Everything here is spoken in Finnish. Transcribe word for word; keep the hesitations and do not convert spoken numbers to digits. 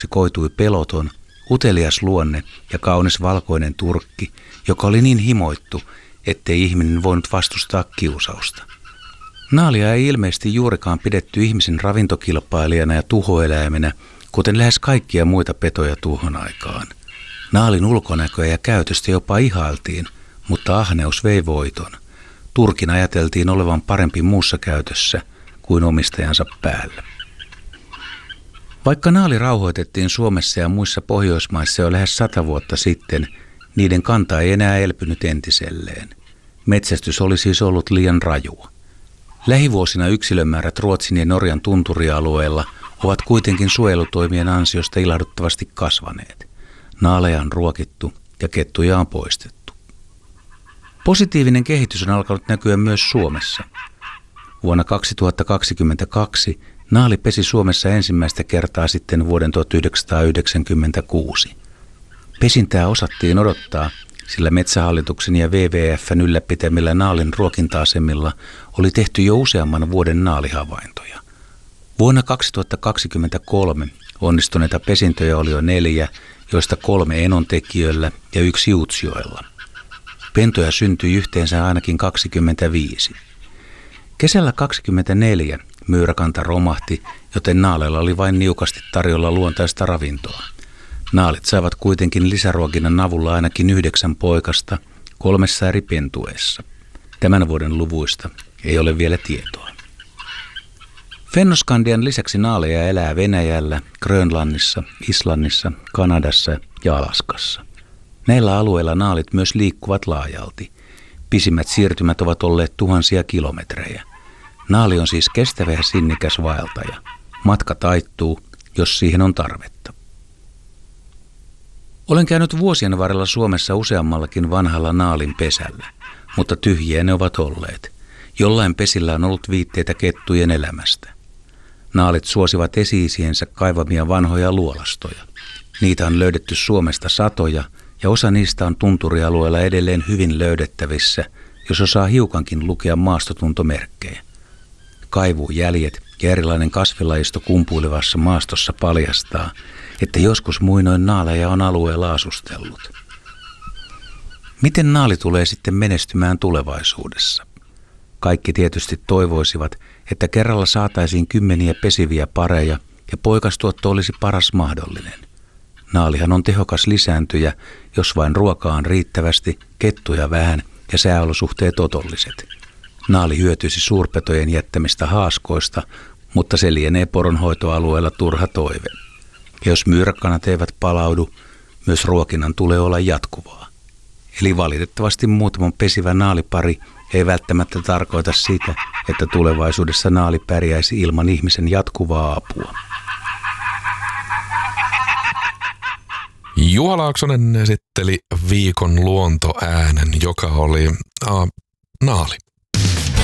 koitui peloton, utelias luonne ja kaunis valkoinen turkki, joka oli niin himoittu, ettei ihminen voinut vastustaa kiusausta. Naalia ei ilmeisesti juurikaan pidetty ihmisen ravintokilpailijana ja tuhoeläimenä, kuten lähes kaikkia muita petoja tuohon aikaan. Naalin ulkonäköä ja käytöstä jopa ihailtiin, mutta ahneus vei voiton. Turkin ajateltiin olevan parempi muussa käytössä kuin omistajansa päällä. Vaikka naali rauhoitettiin Suomessa ja muissa Pohjoismaissa jo lähes sata vuotta sitten, niiden kanta ei enää elpynyt entiselleen. Metsästys oli siis ollut liian rajua. Lähivuosina yksilömäärät Ruotsin ja Norjan tunturialueella ovat kuitenkin suojelutoimien ansiosta ilahduttavasti kasvaneet. Naaleja on ruokittu ja kettuja on poistettu. Positiivinen kehitys on alkanut näkyä myös Suomessa. Vuonna kaksituhattakaksikymmentäkaksi naali pesi Suomessa ensimmäistä kertaa sitten vuoden tuhatyhdeksänsataayhdeksänkymmentäkuusi. Pesintää osattiin odottaa, sillä Metsähallituksen ja W W F:n ylläpitämillä naalin ruokinta-asemilla oli tehty jo useamman vuoden naalihavaintoja. Vuonna kaksituhattakaksikymmentäkolme onnistuneita pesintöjä oli jo neljä, joista kolme enontekijöllä ja yksi Utsjoella. Pentoja syntyi yhteensä ainakin kaksikymmentäviisi. Kesällä kaksikymmentäneljä myyräkanta romahti, joten naaleilla oli vain niukasti tarjolla luontaista ravintoa. Naalit saivat kuitenkin lisäruokinnan avulla ainakin yhdeksän poikasta kolmessa eri pentueessa. Tämän vuoden luvuista ei ole vielä tietoa. Fennoskandian lisäksi naaleja elää Venäjällä, Grönlannissa, Islannissa, Kanadassa ja Alaskassa. Näillä alueilla naalit myös liikkuvat laajalti. Pisimmät siirtymät ovat olleet tuhansia kilometrejä. Naali on siis kestävä ja sinnikäs vaeltaja. Matka taittuu, jos siihen on tarvetta. Olen käynyt vuosien varrella Suomessa useammallakin vanhalla naalin pesällä, mutta tyhjiä ne ovat olleet. Jollain pesillä on ollut viitteitä kettujen elämästä. Naalit suosivat esi-isiensä kaivamia vanhoja luolastoja. Niitä on löydetty Suomesta satoja ja osa niistä on tunturialueella edelleen hyvin löydettävissä, jos osaa hiukankin lukea maastotuntomerkkejä. Kaivujäljet ja erilainen kasvilajisto kumpuilevassa maastossa paljastaa, että joskus muinoin naaleja on alueella asustellut. Miten naali tulee sitten menestymään tulevaisuudessa? Kaikki tietysti toivoisivat, että kerralla saataisiin kymmeniä pesiviä pareja ja poikastuotto olisi paras mahdollinen. Naalihan on tehokas lisääntyjä, jos vain ruokaa on riittävästi, kettuja vähän ja sääolosuhteet otolliset. Naali hyötyisi suurpetojen jättämistä haaskoista, mutta se lienee poronhoitoalueella turha toive. Ja jos myyräkanat eivät palaudu, myös ruokinnan tulee olla jatkuvaa. Eli valitettavasti muutaman pesivä naalipari ei välttämättä tarkoita sitä, että tulevaisuudessa naali pärjäisi ilman ihmisen jatkuvaa apua. Juha Laaksonen esitteli viikon luontoäänen, joka oli äh, naali.